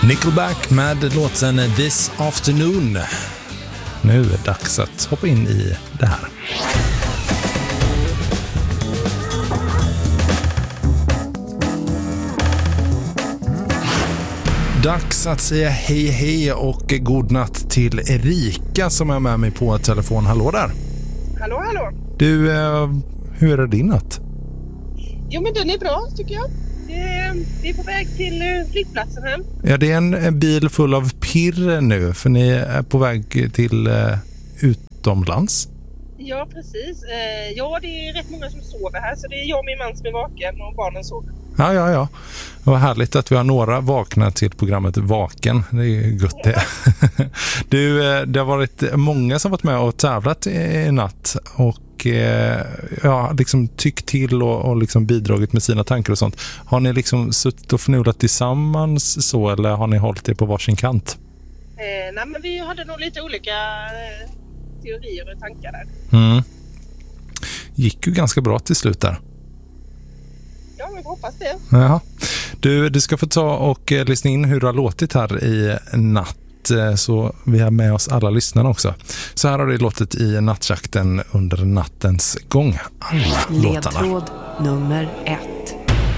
Nickelback med låten This Afternoon. Nu är det dags att hoppa in i det här. Dags att säga hej hej och god natt till Erika som är med mig på telefon. Hallå där. Hallå, hallå. Du, hur är din natt? Jo, men den är bra tycker jag. Vi är på väg till flygplatsen här. Ja, det är en bil full av pirr nu för ni är på väg till utomlands. Ja, precis. Ja, det är rätt många som sover här så det är jag och min man som är vaken och barnen sover. Ja. Vad härligt att vi har några vakna till programmet Vaken. Det är ju gott det. Du, det har varit många som varit med och tävlat i natt och liksom tyckt till och liksom bidragit med sina tankar och sånt. Har ni liksom suttit och förnulat tillsammans så eller har ni hållit det på varsin kant? Nej, men vi hade nog lite olika teorier och tankar där. Gick ju ganska bra till slut där. Ja, vi hoppas det. Jaha. Du ska få ta och lyssna in hur det har låtit här i natt så vi har med oss alla lyssnarna också. Så här har det låtit i nattjakten under nattens gång. Alla låtarna. Ledtråd nummer 1.